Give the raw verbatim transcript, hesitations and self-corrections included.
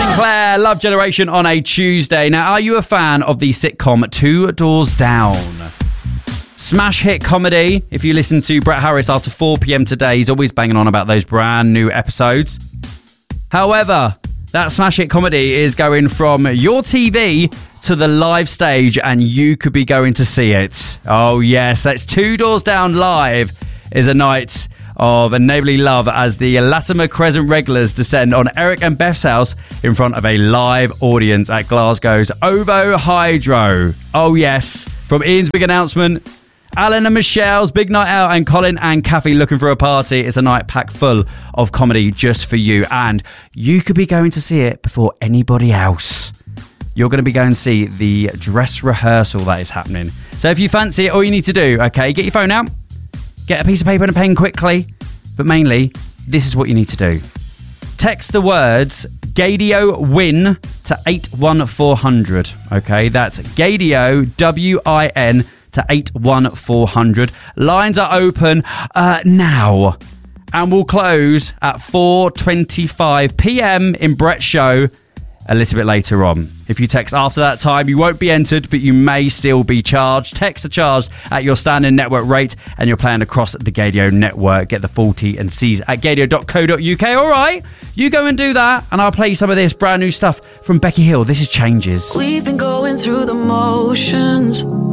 Sinclair, Love Generation on a Tuesday. Now, are you a fan of the sitcom Two Doors Down? Smash hit comedy. If you listen to Brett Harris after four p.m. today, he's always banging on about those brand new episodes. However, that smash hit comedy is going from your T V to the live stage, and you could be going to see it. Oh yes, that's Two Doors Down Live is a night of neighbourly love as the Latimer Crescent regulars descend on Eric and Beth's house in front of a live audience at Glasgow's OVO Hydro. Oh yes, from Ian's big announcement, Alan and Michelle's big night out, and Colin and Kathy looking for a party. It's a night packed full of comedy just for you, and you could be going to see it before anybody else. You're going to be going to see the dress rehearsal that is happening. So if you fancy it, all you need to do, okay, get your phone out, get a piece of paper and a pen quickly, but mainly, this is what you need to do. Text the words Gaydio win to eight one four hundred, okay? That's Gaydio, W I N, to eight one four hundred. Lines are open uh, now and will close at four twenty-five p.m. in Brett's show a little bit later on. If you text after that time, you won't be entered, but you may still be charged. Texts are charged at your standard network rate, and you're playing across the Gaydio network. Get the full T and C's at gaydio dot co dot uk. All right, you go and do that, and I'll play you some of this brand new stuff from Becky Hill. This is Changes. We've been going through the motions,